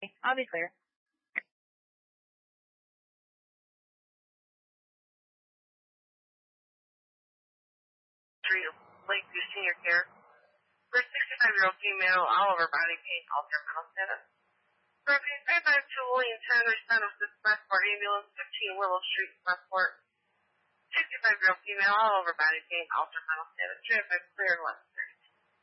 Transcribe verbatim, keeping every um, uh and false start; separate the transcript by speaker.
Speaker 1: I'll be clear.
Speaker 2: Street, Lakeview Senior Care. For a sixty-five-year-old female, all over body pain, alter mental status. For a case five five two William ten, respond with this Westport ambulance, fifteen Willow Street, Westport. sixty-five-year-old female, all over body pain, alter mental status. Traffic clear in Westport.